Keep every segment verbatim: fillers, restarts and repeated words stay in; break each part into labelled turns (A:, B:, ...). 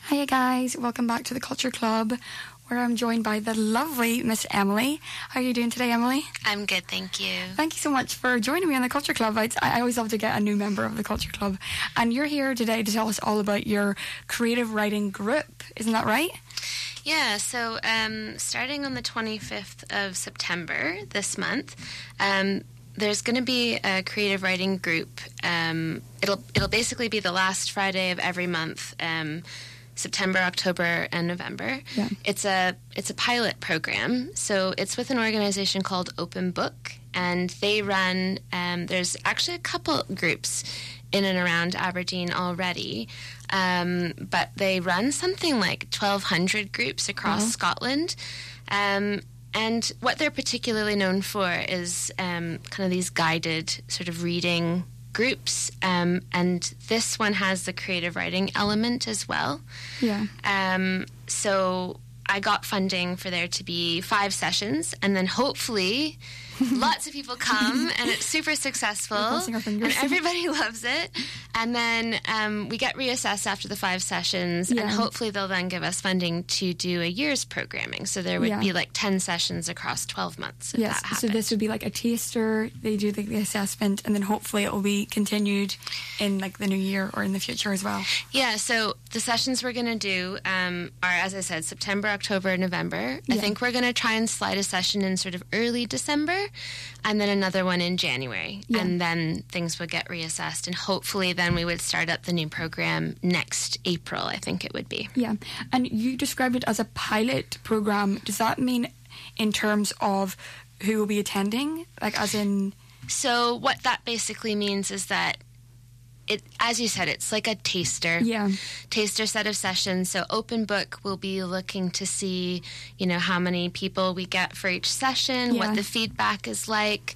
A: Hiya guys, welcome back to the Culture Club, where I'm joined by the lovely Miss Emily. How are you doing today, Emily?
B: I'm good, thank you.
A: Thank you so much for joining me on the Culture Club. I, I always love to get a new member of the Culture Club. And you're here today to tell us all about your creative writing group, isn't that right?
B: Yeah, so um, starting on the twenty-fifth of September this month, um, there's going to be a creative writing group. Um, it'll it'll basically be the last Friday of every month. Um, September, October, and November.
A: Yeah.
B: It's a it's a pilot program. So it's with an organization called Open Book, and they run. Um, there's actually a couple groups in and around Aberdeen already, um, but they run something like twelve hundred groups across uh-huh. Scotland. Um, and what they're particularly known for is um, kind of these guided sort of reading groups, um, and this one has the creative writing element as well.
A: Yeah.
B: Um, so I got funding for there to be five sessions, and then hopefully lots of people come, and it's super successful, and everybody loves it. And then um, we get reassessed after the five sessions, yeah. and hopefully they'll then give us funding to do a year's programming. So there would yeah. be like ten sessions across twelve months. If
A: yes,
B: that
A: so this would be like a taster. They do the, the assessment, and then hopefully it will be continued in like the new year or in the future as well.
B: Yeah, so the sessions we're going to do um, are, as I said, September, October, November. Yeah. I think we're going to try and slide a session in sort of early December, and then another one in January. Yeah. And then things would get reassessed, and hopefully then we would start up the new program next April, I think it would be.
A: Yeah, and you described it as a pilot program. Does that mean in terms of who will be attending? Like as in...
B: So what that basically means is that it, as you said, it's like a taster,
A: yeah.
B: taster set of sessions. So Open Book will be looking to see, you know, how many people we get for each session, yeah. what the feedback is like,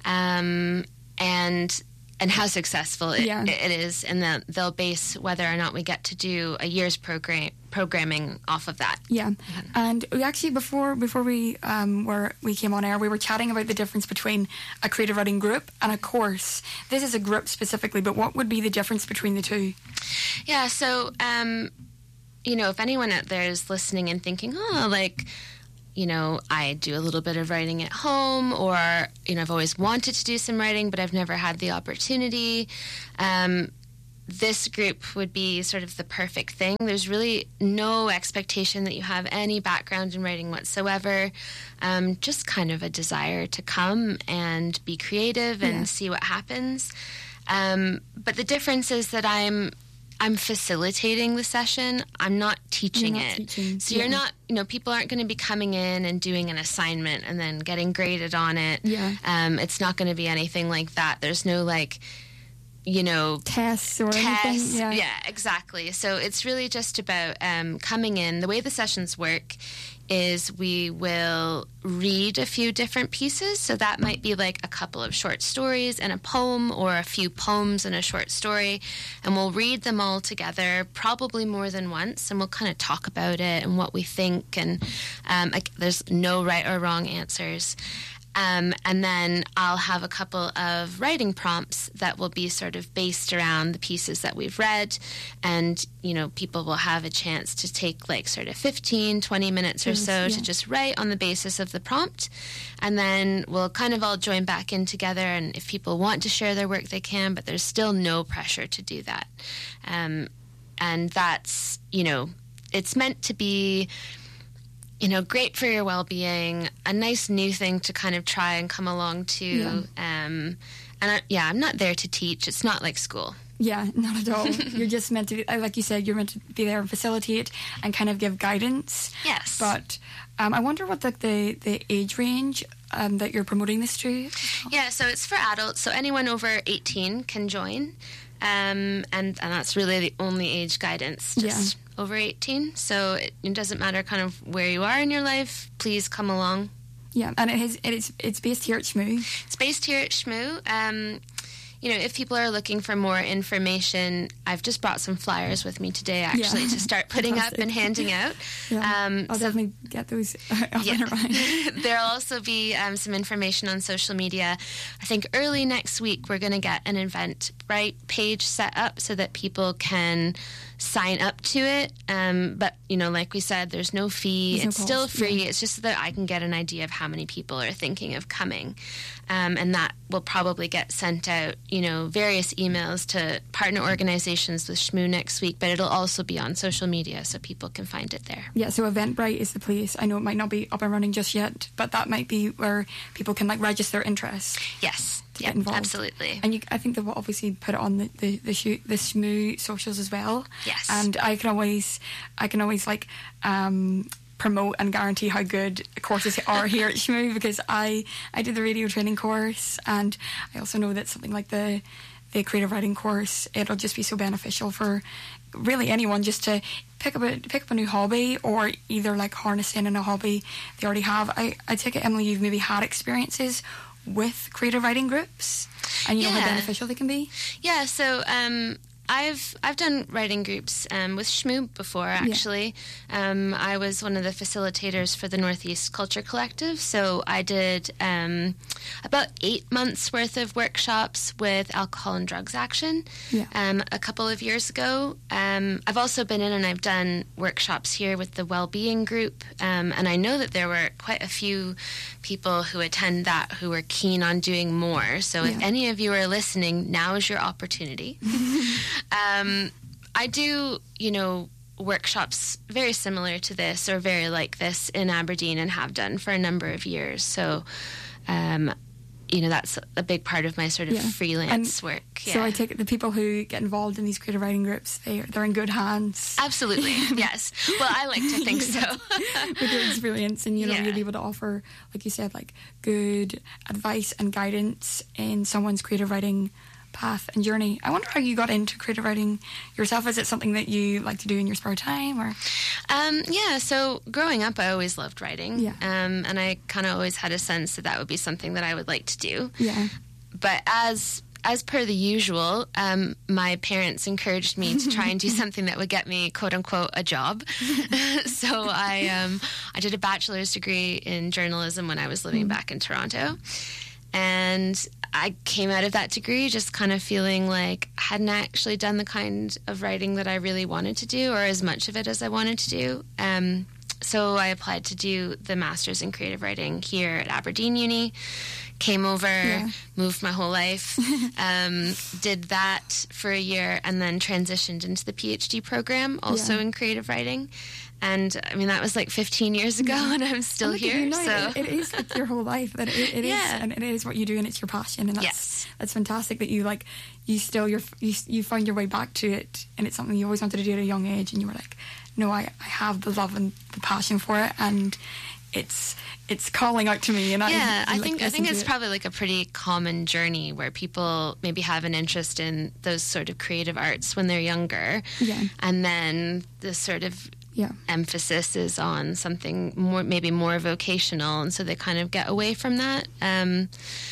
B: um, and and how successful it,
A: yeah.
B: it is, and then they'll base whether or not we get to do a year's program programming off of that.
A: Yeah, mm-hmm. And we actually before before we um, were we came on air, we were chatting about the difference between a creative writing group and a course. This is a group specifically, but what would be the difference between the two?
B: Yeah, so um, you know, if anyone out there is listening and thinking, oh, like, you know, I do a little bit of writing at home, or, you know, I've always wanted to do some writing, but I've never had the opportunity. Um, this group would be sort of the perfect thing. There's really no expectation that you have any background in writing whatsoever. Um, just kind of a desire to come and be creative and yeah. see what happens. Um, but the difference is that I'm I'm facilitating the session. I'm not teaching
A: you're not
B: it.
A: Teaching.
B: So
A: yeah.
B: you're not, you know, people aren't going to be coming in and doing an assignment and then getting graded on it.
A: Yeah.
B: Um, it's not going to be anything like that. There's no, like, you know,
A: tests or
B: tests.
A: anything. Yeah.
B: yeah, exactly. So it's really just about um, coming in. The way the sessions work is we will read a few different pieces. So that might be like a couple of short stories and a poem, or a few poems and a short story. And we'll read them all together, probably more than once, and we'll kind of talk about it and what we think. And um, like, there's no right or wrong answers. Um, and then I'll have a couple of writing prompts that will be sort of based around the pieces that we've read. And, you know, people will have a chance to take like sort of fifteen, twenty minutes or so
A: yeah.
B: to just write on the basis of the prompt. And then we'll kind of all join back in together. And if people want to share their work, they can, but there's still no pressure to do that. Um, and that's, you know, it's meant to be, you know, great for your well-being, a nice new thing to kind of try and come along to.
A: Yeah.
B: Um, and I, yeah, I'm not there to teach. It's not like school.
A: Yeah, not at all. You're just meant to be, like you said, you're meant to be there and facilitate and kind of give guidance.
B: Yes.
A: But um, I wonder what the, the, the age range um, that you're promoting this to.
B: Yeah, so it's for adults. So anyone over eighteen can join. Um, and, and that's really the only age guidance, just yeah. over eighteen. So it, it doesn't matter kind of where you are in your life. Please come along.
A: Yeah, and it is, it is, it's based here at Shmoo.
B: It's based here at Shmoo. Um, you know, if people are looking for more information, I've just brought some flyers with me today, actually, yeah. to start putting Fantastic. up and handing out.
A: Yeah, um, I'll so, definitely get those up yeah. and around.
B: There'll also be um, some information on social media. I think early next week we're going to get an Eventbrite page set up so that people can sign up to it. Um, but, you know, like we said, there's no fee. There's it's no still free. Yeah. It's just so that I can get an idea of how many people are thinking of coming. Um, and that will probably get sent out, you know, various emails to partner organizations with S M U next week, but it'll also be on social media so people can find it there.
A: Yeah, so Eventbrite is the place. I know it might not be up and running just yet, but that might be where people can, like, register interest.
B: Yes.
A: To
B: yep,
A: get involved.
B: Absolutely.
A: And you, I think they will obviously put it on the the, the, shoot, the S M U socials as well.
B: Yes.
A: And I can always, I can always like um, promote and guarantee how good courses are here at S M U, because I, I did the radio training course, and I also know that something like the the creative writing course, it'll just be so beneficial for really anyone just to pick up a pick up a new hobby, or either like harnessing in a hobby they already have. I, I take it, Emily, you've maybe had experiences with creative writing groups, and you yeah. know how beneficial they can be.
B: Yeah, so um, I've I've done writing groups um, with S M U before, actually. Yeah. Um, I was one of the facilitators for the Northeast Culture Collective, so I did um, about eight months worth of workshops with Alcohol and Drugs Action
A: yeah.
B: um, a couple of years ago. Um, I've also been in and I've done workshops here with the Wellbeing Group, um, and I know that there were quite a few people who attend that who are keen on doing more. So yeah. if any of you are listening, now is your opportunity. um, I do, you know, workshops very similar to this or very like this in Aberdeen, and have done for a number of years. So, um, you know, that's a big part of my sort of yeah. freelance and work. Yeah.
A: So I take it the people who get involved in these creative writing groups, they, they're in good hands.
B: Absolutely, yes. Well, I like to think so.
A: With your experience, and, you know,
B: yeah.
A: you'll be able to offer, like you said, like good advice and guidance in someone's creative writing path and journey. I wonder how you got into creative writing yourself. Is it something that you like to do in your spare time, or?
B: Um, yeah, so growing up, I always loved writing.
A: Yeah.
B: Um, and I kind of always had a sense that that would be something that I would like to do.
A: Yeah.
B: But as as per the usual, um, my parents encouraged me to try and do something that would get me, quote unquote, a job. So I um, I did a bachelor's degree in journalism when I was living mm. back in Toronto. And I came out of that degree just kind of feeling like I hadn't actually done the kind of writing that I really wanted to do, or as much of it as I wanted to do. Um, so I applied to do the Master's in Creative Writing here at Aberdeen Uni, came over, yeah. moved my whole life, um, did that for a year, and then transitioned into the PhD program, also yeah. in creative writing. And I mean, that was like fifteen years ago, and I'm still and here.
A: You know,
B: so
A: it, it is like your whole life. That it, it
B: yeah.
A: is, and it is what you do, and it's your passion, and that's
B: yes.
A: that's fantastic. That you like, you still you're, you you find your way back to it, and it's something you always wanted to do at a young age, and you were like, no, I, I have the love and the passion for it, and it's it's calling out to me. And
B: yeah,
A: I,
B: I
A: like,
B: think I think it's
A: it.
B: probably like a pretty common journey where people maybe have an interest in those sort of creative arts when they're younger,
A: yeah,
B: and then this sort of
A: yeah.
B: emphasis is on something more, maybe more vocational, and so they kind of get away from that. Um,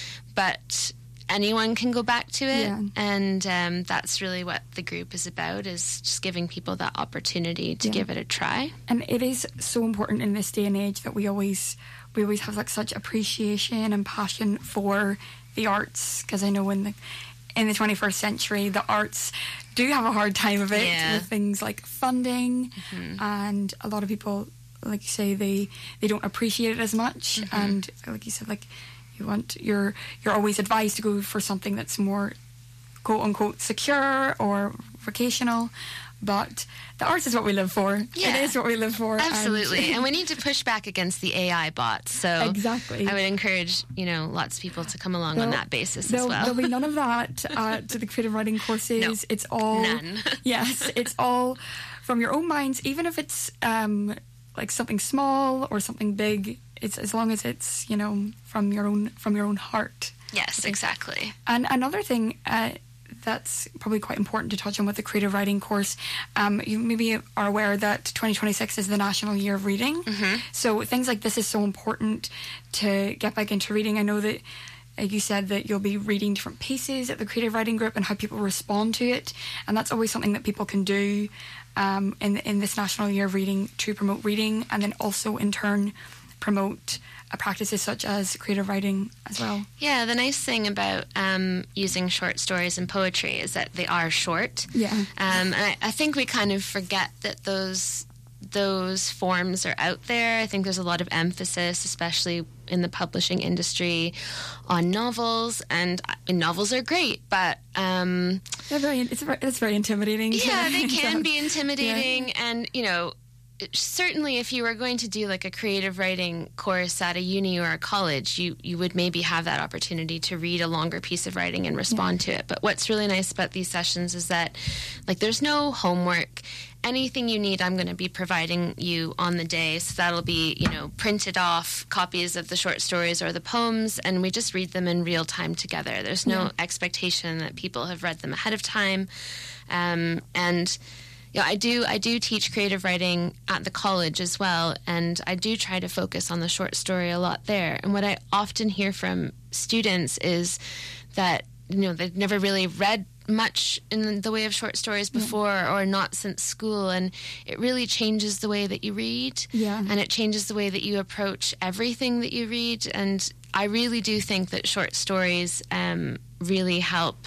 B: but anyone can go back to it,
A: yeah.
B: and um, that's really what the group is about, is just giving people that opportunity to
A: yeah.
B: give it a try.
A: And it is so important in this day and age that we always we always have like such appreciation and passion for the arts, because I know in the in the twenty-first century the arts do have a hard time of it
B: yeah.
A: with things like funding,
B: mm-hmm.
A: and a lot of people, like you say, they they don't appreciate it as much,
B: mm-hmm.
A: and like you said, like you want you're you're always advised to go for something that's more quote unquote secure or vocational. But the arts is what we live for.
B: Yeah.
A: It is what we live for.
B: Absolutely.
A: And,
B: and we need to push back against the A I bots. So
A: exactly.
B: I would encourage, you know, lots of people to come along on that basis as well.
A: There'll be none of that at the creative writing courses.
B: No,
A: it's all...
B: none.
A: Yes, it's all from your own minds, even if it's um, like something small or something big. It's as long as it's, you know, from your own from your own heart.
B: Yes, exactly.
A: And another thing... Uh, that's probably quite important to touch on with the creative writing course. Um, you maybe are aware that twenty twenty-six is the National Year of Reading.
B: Mm-hmm.
A: So things like this is so important to get back into reading. I know that like you said, that you'll be reading different pieces at the creative writing group and how people respond to it, and that's always something that people can do um, in in this National Year of Reading to promote reading, and then also in turn promote uh, practices such as creative writing as well.
B: Yeah, the nice thing about um, using short stories and poetry is that they are short.
A: Yeah.
B: Um, and I, I think we kind of forget that those those forms are out there. I think there's a lot of emphasis, especially in the publishing industry, on novels, and uh, novels are great, but um,
A: They're very, it's very, it's very intimidating.
B: Yeah, they can
A: So,
B: be intimidating,
A: yeah.
B: and you know, certainly if you were going to do like a creative writing course at a uni or a college, you, you would maybe have that opportunity to read a longer piece of writing and respond yeah. to it. But what's really nice about these sessions is that like there's no homework. Anything you need, I'm going to be providing you on the day. So that'll be, you know, printed off copies of the short stories or the poems, and we just read them in real time together. There's no yeah. expectation that people have read them ahead of time. Um, and Yeah, I do. I do teach creative writing at the college as well, and I do try to focus on the short story a lot there. And what I often hear from students is that, you know, they've never really read much in the way of short stories before, yeah. or not since school, and it really changes the way that you read,
A: yeah.
B: and it changes the way that you approach everything that you read. And I really do think that short stories um, really help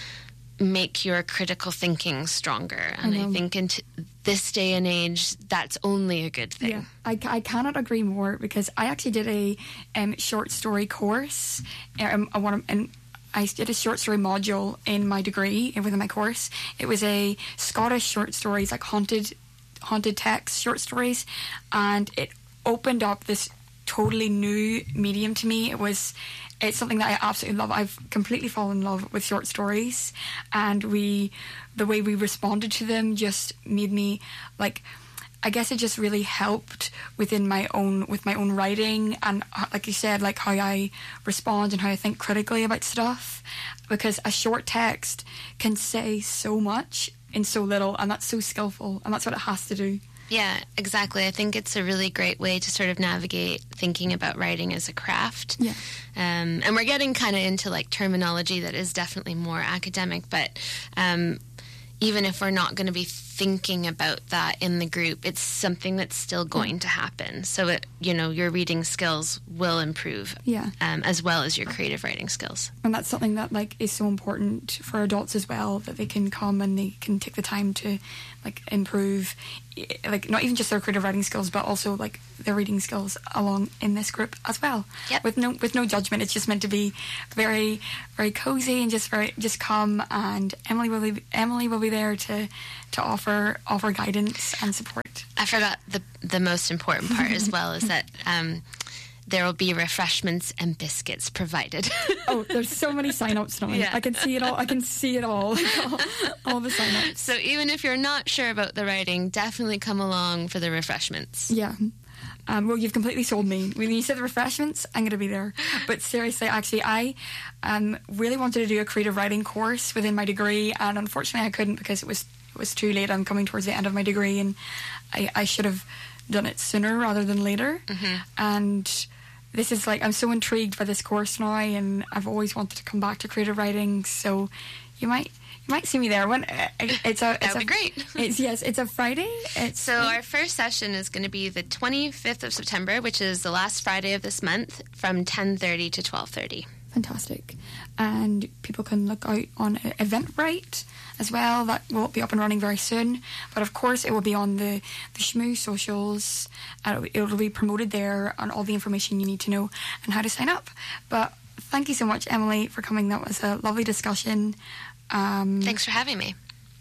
B: make your critical thinking stronger, and I, I think in t- this day and age that's only a good thing.
A: Yeah, I, I cannot agree more, because I actually did a um, short story course, um, I want to, and I did a short story module in my degree within my course. It was a Scottish short stories, like haunted haunted text short stories, and it opened up this totally new medium to me. It was It's something that I absolutely love. I've completely fallen in love with short stories, and we, the way we responded to them just made me, like, I guess it just really helped within my own, with my own writing, and like you said, like how I respond and how I think critically about stuff, because a short text can say so much in so little, and that's so skillful, and that's what it has to do.
B: Yeah, exactly. I think it's a really great way to sort of navigate thinking about writing as a craft.
A: Yeah.
B: Um, and we're getting kind of into like terminology that is definitely more academic, but um, even if we're not going to be thinking about that in the group, it's something that's still going to happen. So, it, you know, your reading skills will improve,
A: yeah,
B: um, as well as your creative writing skills.
A: And that's something that, like, is so important for adults as well, that they can come and they can take the time to, like, improve, like, not even just their creative writing skills, but also, like, their reading skills along in this group as well.
B: Yep.
A: With no with no judgment. It's just meant to be very, very cozy, and just very just come, and Emily will be Emily will be there to to offer offer guidance and support.
B: I forgot the the most important part as well, is that um, there will be refreshments and biscuits provided.
A: Oh, there's so many sign-ups now.
B: Yeah.
A: I can see it all. I can see it all. all, all the sign-ups.
B: So even if you're not sure about the writing, definitely come along for the refreshments.
A: Yeah. Um, well, you've completely sold me. When you said the refreshments, I'm going to be there. But seriously, actually, I um, really wanted to do a creative writing course within my degree, and unfortunately I couldn't, because it was it was too late. I'm coming towards the end of my degree, and I, I should have done it sooner rather than later. Mm-hmm. And this is like, I'm so intrigued by this course now, and I've always wanted to come back to creative writing. So you might you might see me there. When uh, it's a
B: that
A: it's
B: would
A: a,
B: be great.
A: It's yes, it's a Friday. It's
B: so our first session is going to be the twenty-fifth of September, which is the last Friday of this month, from ten thirty to twelve thirty.
A: Fantastic. And people can look out on Eventbrite as well. That will be up and running very soon. But of course, it will be on the, the Shmoo socials. And it will be promoted there, on all the information you need to know and how to sign up. But thank you so much, Emily, for coming. That was a lovely discussion. Um,
B: Thanks for having me.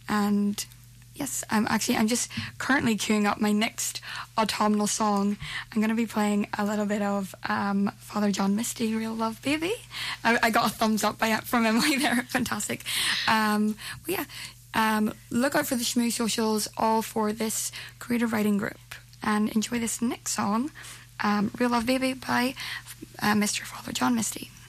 A: And yes, I'm actually, I'm just currently queuing up my next autumnal song. I'm going to be playing a little bit of um, Father John Misty, Real Love Baby. I, I got a thumbs up by, from Emily there. Fantastic. Um, well, yeah, um, look out for the Shmoo socials, all for this creative writing group. And enjoy this next song, um, Real Love Baby by uh, Mister Father John Misty.